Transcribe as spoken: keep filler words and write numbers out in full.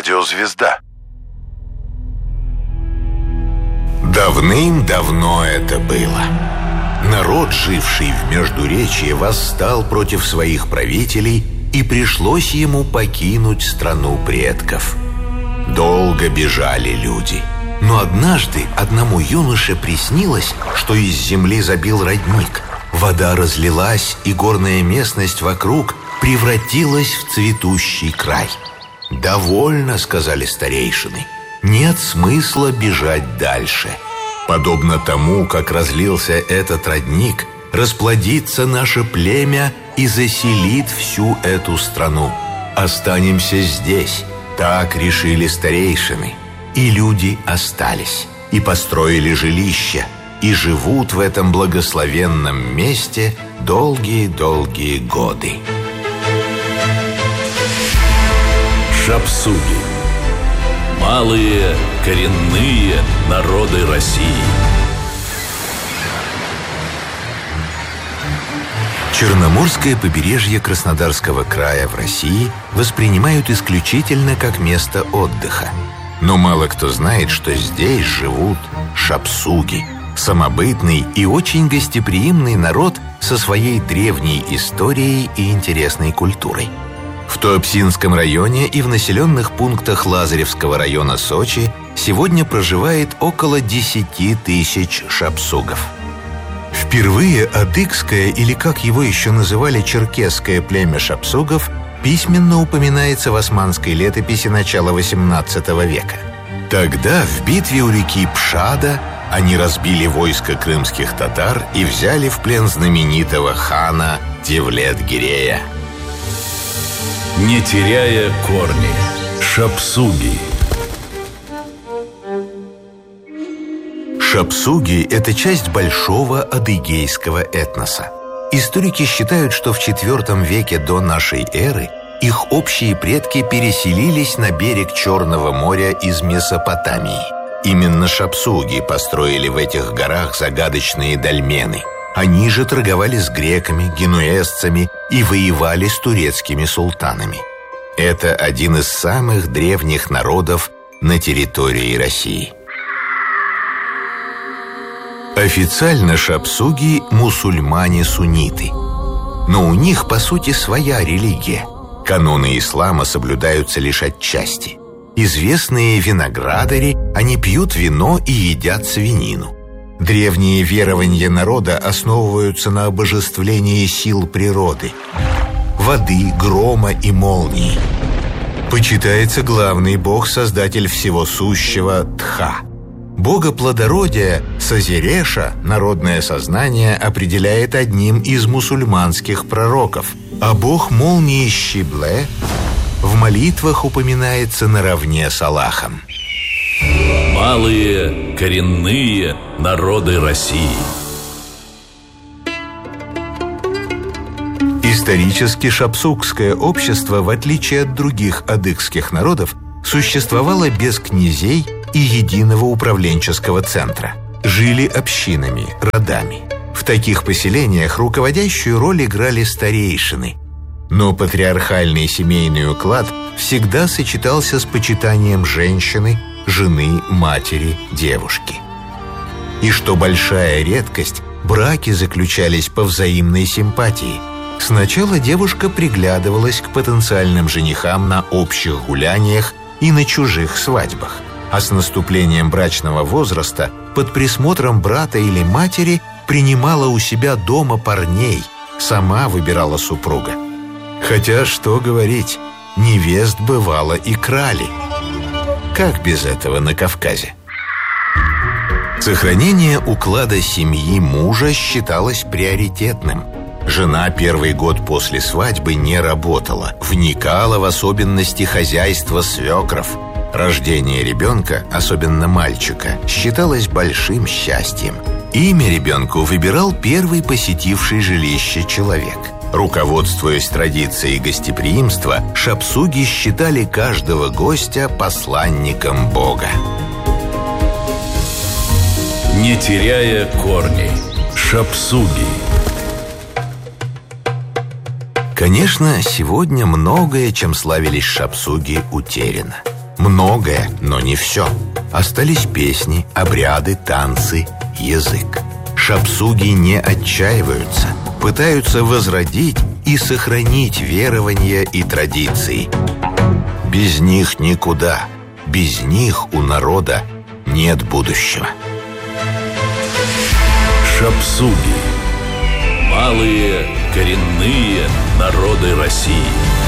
Радиозвезда. Давным-давно это было. Народ, живший в Междуречье, восстал против своих правителей, и пришлось ему покинуть страну предков. Долго бежали люди. Но однажды одному юноше приснилось, что из земли забил родник. Вода разлилась, и горная местность вокруг превратилась в цветущий край. «Довольно», — сказали старейшины, — «нет смысла бежать дальше. Подобно тому, как разлился этот родник, расплодится наше племя и заселит всю эту страну. Останемся здесь». Так решили старейшины. И люди остались, и построили жилища, и живут в этом благословенном месте долгие-долгие годы. Шапсуги. Малые коренные народы России. Черноморское побережье Краснодарского края в России воспринимают исключительно как место отдыха. Но мало кто знает, что здесь живут шапсуги, самобытный и очень гостеприимный народ со своей древней историей и интересной культурой. В Туапсинском районе и в населенных пунктах Лазаревского района Сочи сегодня проживает около десяти тысяч шапсугов. Впервые адыгское, или как его еще называли, черкесское племя шапсугов письменно упоминается в османской летописи начала восемнадцатого века. Тогда в битве у реки Пшада они разбили войско крымских татар и взяли в плен знаменитого хана Девлет-Гирея. Не теряя корни. Шапсуги. Шапсуги – это часть большого адыгейского этноса. Историки считают, что в четвёртом веке до нашей эры их общие предки переселились на берег Черного моря из Месопотамии. Именно шапсуги построили в этих горах загадочные дольмены. Они же торговали с греками, генуэзцами и воевали с турецкими султанами. Это один из самых древних народов на территории России. Официально шапсуги – мусульмане-сунниты. Но у них, по сути, своя религия. Каноны ислама соблюдаются лишь отчасти. Известные виноградари, они пьют вино и едят свинину. Древние верования народа основываются на обожествлении сил природы – воды, грома и молнии. Почитается главный бог, создатель всего сущего – Тха. Бога плодородия Сазиреша народное сознание определяет одним из мусульманских пророков, а бог молнии Щибле в молитвах упоминается наравне с Аллахом. Малые коренные народы России. Исторически шапсугское общество, в отличие от других адыгских народов, существовало без князей и единого управленческого центра. Жили общинами, родами. В таких поселениях руководящую роль играли старейшины. Но патриархальный семейный уклад всегда сочетался с почитанием женщины, жены, матери, девушки. И что большая редкость, браки заключались по взаимной симпатии. Сначала девушка приглядывалась к потенциальным женихам на общих гуляниях и на чужих свадьбах. А с наступлением брачного возраста под присмотром брата или матери принимала у себя дома парней, сама выбирала супруга. Хотя, что говорить, невест бывало и крали. Как без этого на Кавказе? Сохранение уклада семьи мужа считалось приоритетным. Жена первый год после свадьбы не работала, вникала в особенности хозяйства свекров. Рождение ребенка, особенно мальчика, считалось большим счастьем. Имя ребенку выбирал первый посетивший жилище человек. Руководствуясь традицией гостеприимства, шапсуги считали каждого гостя посланником Бога. Не теряя корни. Шапсуги. Конечно, сегодня многое, чем славились шапсуги, утеряно. Многое, но не все. Остались песни, обряды, танцы, язык. Шапсуги не отчаиваются, пытаются возродить и сохранить верования и традиции. Без них никуда, без них у народа нет будущего. Шапсуги. Малые коренные народы России.